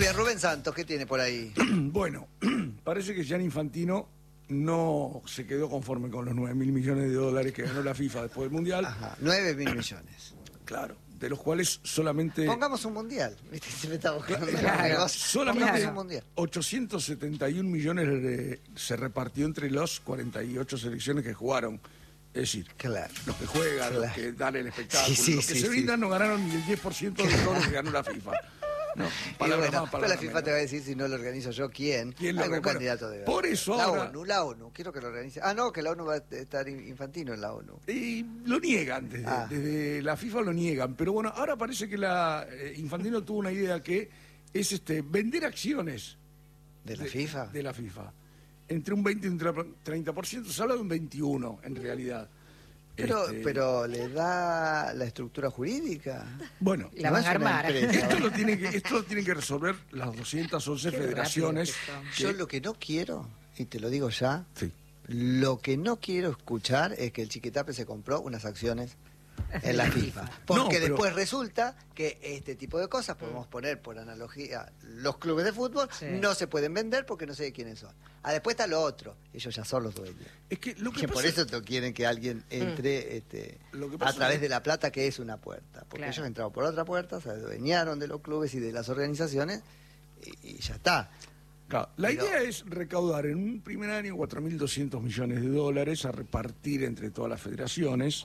bien, Rubén Santos, ¿qué tiene por ahí? Bueno, parece que Gianni Infantino no se quedó conforme con los 9.000 millones de dólares que ganó la FIFA después del Mundial. Ajá, 9.000 millones. Claro, de los cuales solamente... Pongamos un mundial. ¿Viste? Se me está buscando Claro, solamente un mundial. 871 millones se repartió entre los 48 selecciones que jugaron. Es decir, claro, los que juegan, los que dan el espectáculo, sí, los que se brindan no ganaron ni el 10% de todo lo que ganó la FIFA. No, pero la FIFA te va a decir, si no lo organizo yo, ¿quién? Algún candidato de por eso la ONU, quiero que lo organice. Ah, no, que la ONU va a estar Infantino en la ONU. Y lo niegan, desde la FIFA lo niegan, pero bueno, ahora parece que Infantino tuvo una idea que es vender acciones de la FIFA. De la FIFA. Entre un 20 y un 30%, se habla de un 21% en realidad. Pero le da la estructura jurídica. Bueno, la van a armar. Esto lo tienen que resolver las 211 federaciones. Yo lo que no quiero, y te lo digo ya, sí. Lo que no quiero escuchar es que el Chiquitape se compró unas acciones en la FIFA. Porque después resulta que este tipo de cosas, podemos poner por analogía, los clubes de fútbol no se pueden vender porque no sé de quiénes son. Después está lo otro, ellos ya son los dueños. Es que lo que pasa, por eso quieren que alguien entre a través de la plata, que es una puerta. Porque ellos entraron por otra puerta, se adueñaron de los clubes y de las organizaciones y ya está. Claro, la idea es recaudar en un primer año 4.200 millones de dólares a repartir entre todas las federaciones.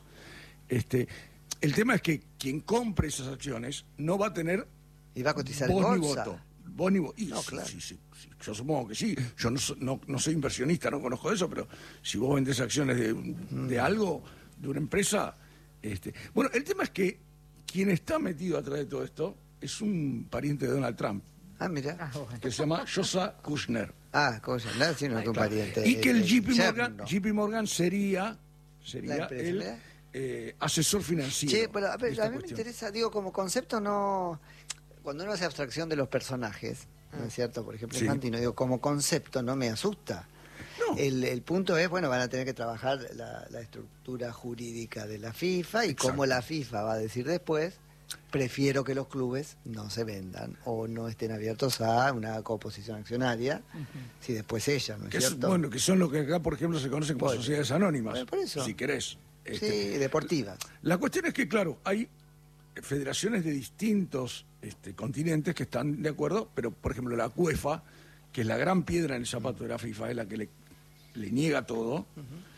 El tema es que quien compre esas acciones no va a tener y va a cotizar voz en ni bolsa. voto. Voz ni voto. No, claro. Sí, yo supongo que sí. Yo no soy inversionista, no conozco eso, pero si vos vendés acciones de algo, de una empresa... Bueno, el tema es que quien está metido atrás de todo esto es un pariente de Donald Trump. Ah, mira. Que se llama Joshua Kushner. Kushner, sí, no es un pariente. Y que el JP Morgan sería el asesor financiero. Sí, pero a mí me interesa, digo, como concepto no... Cuando uno hace abstracción de los personajes, ¿no es cierto? Por ejemplo, Infantino, digo, como concepto no me asusta. No. El punto es, bueno, van a tener que trabajar la estructura jurídica de la FIFA y cómo la FIFA va a decir después, prefiero que los clubes no se vendan o no estén abiertos a una composición accionaria, si después ella, ¿no es cierto? Bueno, que son lo que acá, por ejemplo, se conocen como sociedades anónimas, por eso. Si querés. Sí, deportivas. La cuestión es que, claro, hay federaciones de distintos continentes que están de acuerdo, pero, por ejemplo, la UEFA, que es la gran piedra en el zapato de la FIFA, es la que le niega todo,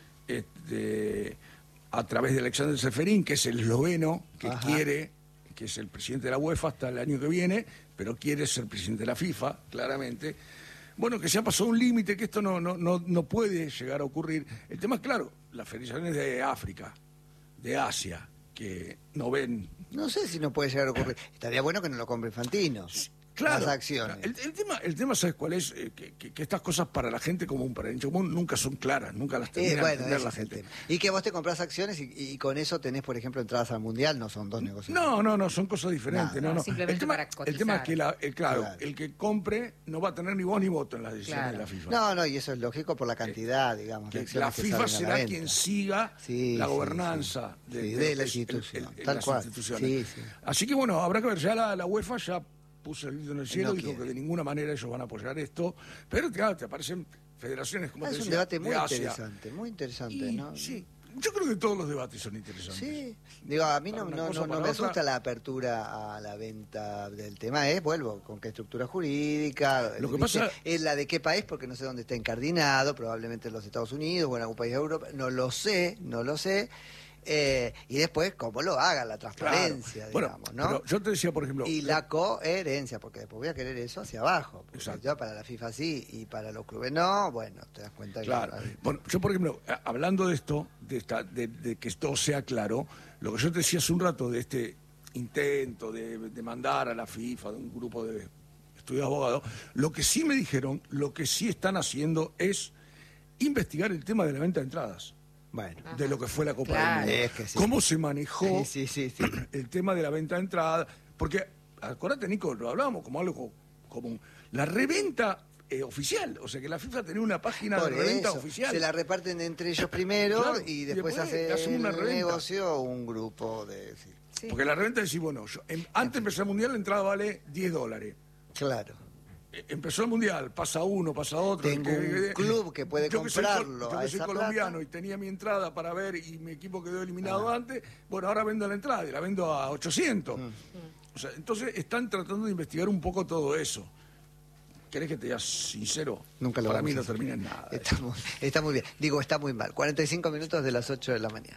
a través de Alexander Seferin, que es el esloveno, que quiere, que es el presidente de la UEFA hasta el año que viene, pero quiere ser presidente de la FIFA, claramente. Bueno, que se ha pasado un límite, que esto no puede llegar a ocurrir. El tema es, claro, las federaciones de África, de Asia, que no ven... No sé si no puede llegar a ocurrir. Estaría bueno que no lo compre Infantino. Claro. Las acciones. El tema, ¿sabes cuál es? Que estas cosas para la gente común, para el hincha común, nunca son claras, nunca las termina de entender la gente. Y que vos te comprás acciones y con eso tenés, por ejemplo, entradas al Mundial, no son dos negocios. No, son cosas diferentes. No. Simplemente para cotizar. El tema es que, el que compre no va a tener ni voz ni voto en las decisiones de la FIFA. No, y eso es lógico por la cantidad, digamos. Que la FIFA será quien siga la gobernanza de la institución. Tal cual. Así que bueno, habrá que ver, ya la UEFA ya puso el grito en el cielo, dijo que de ninguna manera ellos van a apoyar esto, pero claro, te aparecen federaciones como te decía, es un debate muy Asia. muy interesante, ¿no? Sí, yo creo que todos los debates son interesantes. Sí, digo, a mí no me asusta la apertura a la venta del tema, vuelvo, con qué estructura jurídica, lo que pasa es la de qué país, porque no sé dónde está incardinado, probablemente en los Estados Unidos o en algún país de Europa, no lo sé, y después cómo lo haga, la transparencia, digamos, ¿no? Pero yo te decía, por ejemplo... Y la coherencia, porque después voy a querer eso hacia abajo. Yo para la FIFA sí, y para los clubes no, bueno, te das cuenta que... Bueno, yo, por ejemplo, hablando de esto, de que esto sea claro, lo que yo te decía hace un rato de este intento de mandar a la FIFA, de un grupo de estudios abogados, lo que sí me dijeron, lo que sí están haciendo es investigar el tema de la venta de entradas. Bueno, de lo que fue la Copa del Mundo. ¿Cómo se manejó el tema de la venta de entrada? Porque, acordate, Nico, lo hablábamos como algo común. La reventa oficial, o sea que la FIFA tenía una página de reventa oficial. Se la reparten entre ellos primero y después hace una negocio un grupo de... Porque la reventa es decir, bueno, antes de empezar el Mundial la entrada vale $10. Claro. empezó el Mundial, pasa uno, pasa otro. Tengo un club que puede comprarlo. Yo que soy colombiano y tenía mi entrada para ver y mi equipo quedó eliminado antes, bueno, ahora vendo la entrada y la vendo a 800. O sea, entonces están tratando de investigar un poco todo eso. ¿Querés que te diga sincero? Nunca lo Para mí vamos no a hacer. termina en nada. Está muy bien. Digo, está muy mal. 45 minutos de las 8 de la mañana.